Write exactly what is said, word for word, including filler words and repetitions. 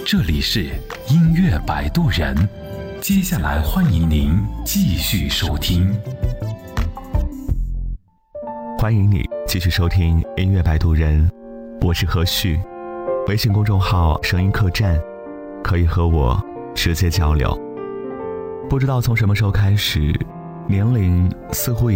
这里是音乐摆渡人，接下来欢迎您继续收听。 欢迎你继续收听音乐摆渡人，我是何旭，微信公众号声音客栈，可以和我直接交流。不知道从什么时候开始，年龄似乎已